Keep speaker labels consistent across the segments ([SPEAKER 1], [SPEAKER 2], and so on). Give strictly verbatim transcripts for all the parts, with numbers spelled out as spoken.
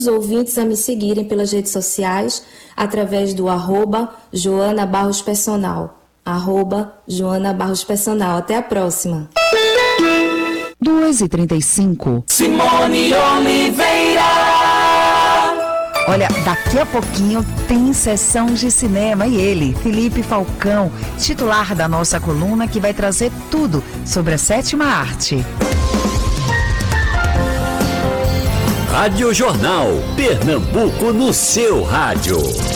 [SPEAKER 1] os ouvintes a me seguirem pelas redes sociais através do arroba Joana Barros Personal. Arroba Joana Barros Personal. Até a próxima.
[SPEAKER 2] duas e trinta e cinco.
[SPEAKER 3] Simone Oliveira.
[SPEAKER 2] Olha, daqui a pouquinho tem sessão de cinema e ele, Felipe Falcão, titular da nossa coluna, que vai trazer tudo sobre a sétima arte.
[SPEAKER 4] Rádio Jornal, Pernambuco no seu rádio.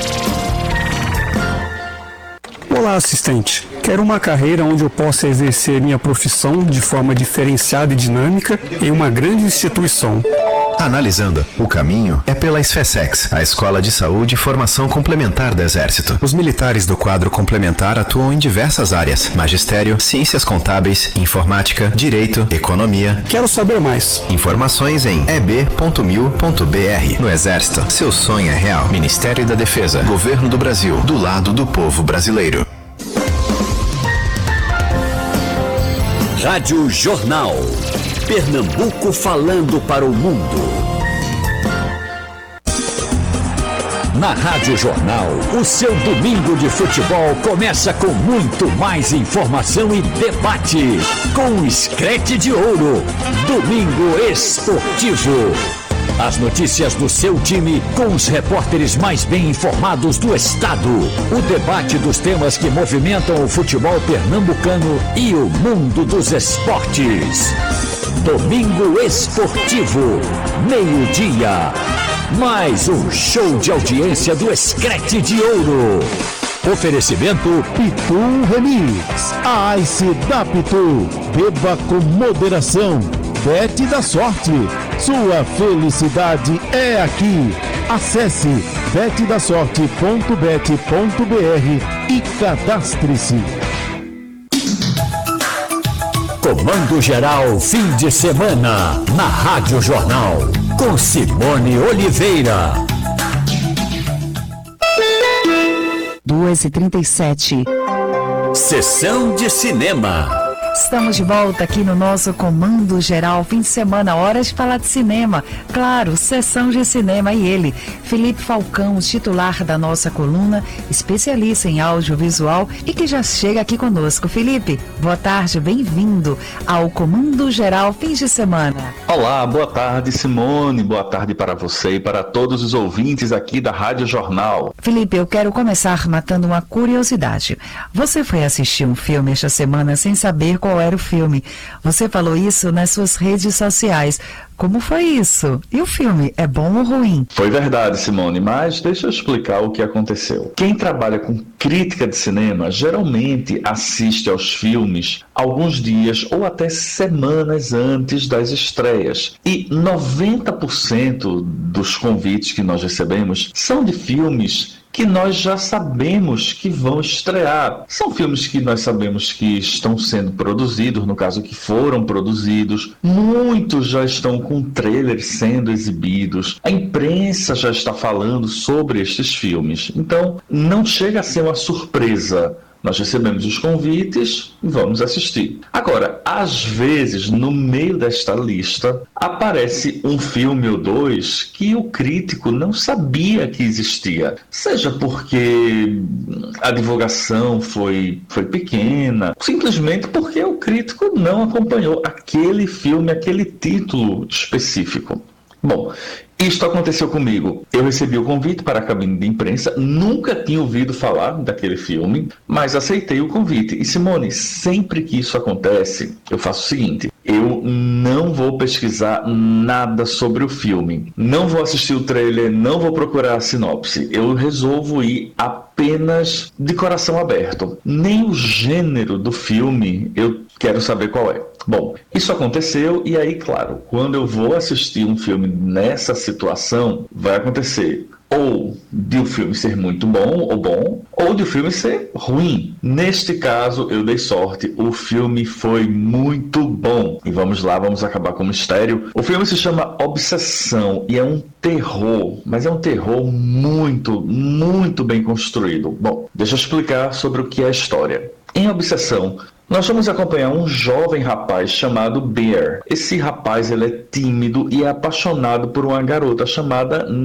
[SPEAKER 5] Olá, assistente. Quero uma carreira onde eu possa exercer minha profissão de forma diferenciada e dinâmica em uma grande instituição.
[SPEAKER 6] Analisando, o caminho é pela SFESEX, a Escola de Saúde e Formação Complementar do Exército. Os militares do quadro complementar atuam em diversas áreas: magistério, ciências contábeis, informática, direito, economia.
[SPEAKER 5] Quero saber mais.
[SPEAKER 6] Informações em e b ponto mil ponto b r. No Exército, seu sonho é real. Ministério da Defesa, Governo do Brasil, do lado do povo brasileiro.
[SPEAKER 4] Rádio Jornal. Pernambuco falando para o mundo. Na Rádio Jornal, o seu domingo de futebol começa com muito mais informação e debate. Com o Screte de Ouro, Domingo Esportivo. As notícias do seu time com os repórteres mais bem informados do estado. O debate dos temas que movimentam o futebol pernambucano e o mundo dos esportes. Domingo Esportivo, meio-dia. Mais um show de audiência do Screte de Ouro. Oferecimento
[SPEAKER 7] Pitu Remix. A Ice da Pitu. Beba com moderação. Bet da sorte. Sua felicidade é aqui. Acesse bet da sorte ponto bet ponto b r e cadastre-se.
[SPEAKER 4] Comando Geral fim de semana na Rádio Jornal com Simone Oliveira.
[SPEAKER 2] duas e trinta e sete.
[SPEAKER 4] Sessão de cinema.
[SPEAKER 2] Estamos de volta aqui no nosso Comando Geral, fim de semana, hora de falar de cinema. Claro, sessão de cinema e ele, Felipe Falcão, titular da nossa coluna, especialista em audiovisual e que já chega aqui conosco. Felipe, boa tarde, bem-vindo ao Comando Geral, fim de semana.
[SPEAKER 8] Olá, boa tarde, Simone, boa tarde para você e para todos os ouvintes aqui da Rádio Jornal.
[SPEAKER 2] Felipe, eu quero começar matando uma curiosidade. Você foi assistir um filme esta semana sem saber qual era o filme. Você falou isso nas suas redes sociais. Como foi isso? E o filme, é bom ou ruim?
[SPEAKER 8] Foi verdade, Simone, mas deixa eu explicar o que aconteceu. Quem trabalha com crítica de cinema geralmente assiste aos filmes alguns dias ou até semanas antes das estreias. E noventa por cento dos convites que nós recebemos são de filmes que nós já sabemos que vão estrear. São filmes que nós sabemos que estão sendo produzidos, no caso que foram produzidos. Muitos já estão com trailers sendo exibidos. A imprensa já está falando sobre estes filmes. Então, não chega a ser uma surpresa. Nós recebemos os convites e vamos assistir. Agora, às vezes, no meio desta lista, aparece um filme ou dois que o crítico não sabia que existia. Seja porque a divulgação foi, foi pequena, simplesmente porque o crítico não acompanhou aquele filme, aquele título específico. Bom, isto aconteceu comigo. Eu recebi o convite para a cabine de imprensa, nunca tinha ouvido falar daquele filme, mas aceitei o convite. E Simone, sempre que isso acontece, eu faço o seguinte: eu não vou pesquisar nada sobre o filme, não vou assistir o trailer, não vou procurar a sinopse. Eu resolvo ir apenas de coração aberto. Nem o gênero do filme eu quero saber qual é. Bom, isso aconteceu e aí, claro, quando eu vou assistir um filme nessa situação, vai acontecer ou de o filme ser muito bom ou bom, ou de o filme ser ruim. Neste caso, eu dei sorte, o filme foi muito bom. E vamos lá, vamos acabar com o mistério. O filme se chama Obsessão e é um terror, mas é um terror muito, muito bem construído. Bom, deixa eu explicar sobre o que é a história. Em Obsessão, Nós vamos acompanhar um jovem rapaz chamado Bear. Esse rapaz ele é tímido e é apaixonado por uma garota chamada